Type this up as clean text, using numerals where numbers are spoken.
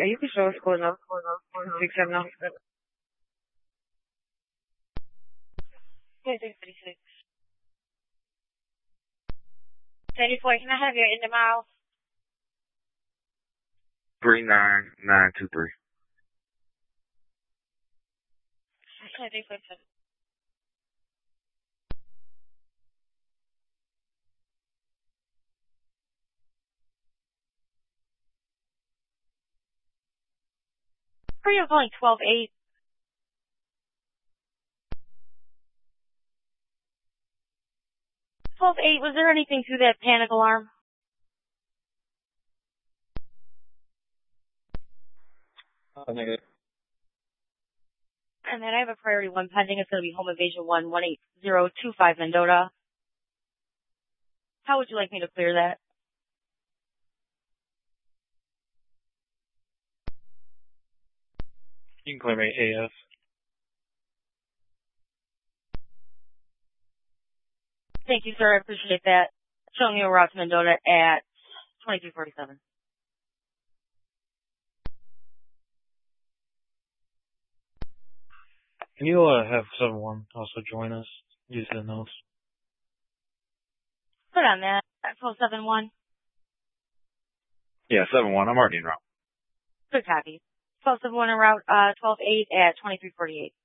Yeah, you can show us close enough. 6 7 now. 2636. 34, can I have your end of mile? 39923. 347. Are you calling 12-8? 12-8, was there anything to that panic alarm? Negative. And then I have a priority 1 pending. It's going to be home invasion 18025 Mendota. How would you like me to clear that? You can clear me AF. Thank you, sir. I appreciate that. Showing me a route to Mendota at 2347. Can you have 7-1 also join us? Use the notes. Put on that. 1271. Yeah, 7-1. I'm already en route. Good copy. 1271 en route, 12-8 at 2348.